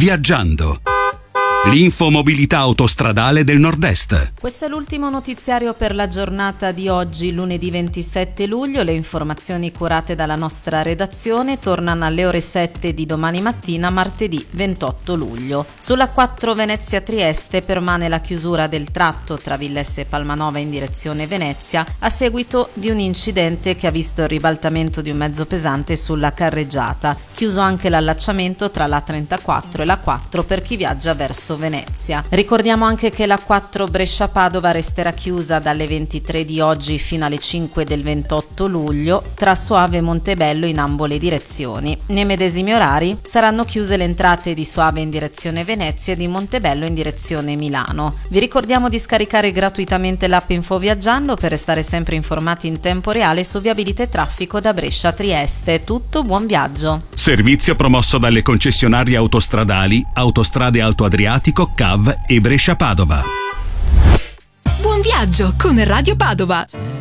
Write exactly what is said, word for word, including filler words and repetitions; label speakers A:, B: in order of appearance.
A: Viaggiando. L'infomobilità autostradale del Nord-Est.
B: Questo è l'ultimo notiziario per la giornata di oggi, lunedì ventisette luglio. Le informazioni curate dalla nostra redazione tornano alle ore sette di domani mattina, martedì ventotto luglio. Sulla quattro Venezia-Trieste permane la chiusura del tratto tra Villesse e Palmanova in direzione Venezia a seguito di un incidente che ha visto il ribaltamento di un mezzo pesante sulla carreggiata. Chiuso anche l'allacciamento tra la trentaquattro e la quattro per chi viaggia verso Venezia. Ricordiamo anche che la quattro Brescia-Padova resterà chiusa dalle ventitré di oggi fino alle cinque del ventotto luglio tra Soave e Montebello in ambo le direzioni. Nei medesimi orari saranno chiuse le entrate di Soave in direzione Venezia e di Montebello in direzione Milano. Vi ricordiamo di scaricare gratuitamente l'app Info Viaggiando per restare sempre informati in tempo reale su viabilità e traffico da Brescia a Trieste. È tutto, buon viaggio!
A: Servizio promosso dalle concessionarie autostradali Autostrade Alto Adriatico, C A V e Brescia Padova.
C: Buon viaggio con Radio Padova!